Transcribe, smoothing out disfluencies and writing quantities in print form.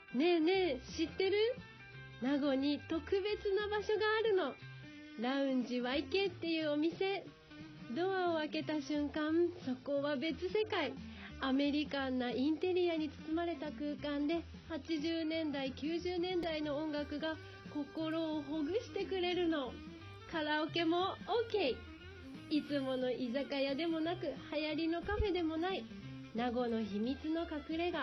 ねえねえ、知ってる？名護に特別な場所があるの。ラウンジ YK っていうお店。ドアを開けた瞬間、そこは別世界。アメリカンなインテリアに包まれた空間で、80年代、90年代の音楽が心をほぐしてくれるの。カラオケも OK。いつもの居酒屋でもなく、流行りのカフェでもない。名護の秘密の隠れ家。